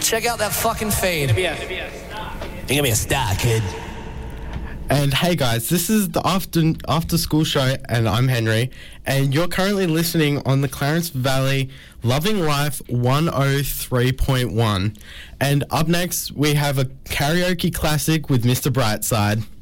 check out that fucking feed. You're gonna be a star, kid. And hey guys, this is the after school show, and I'm Henry, and you're currently listening on the Clarence Valley Loving Life 103.1. And up next, we have a karaoke classic with Mr. Brightside.